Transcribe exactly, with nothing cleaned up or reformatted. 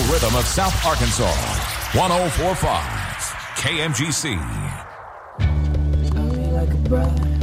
rhythm of South Arkansas. one oh four point five K M G C. Tell me like a bride.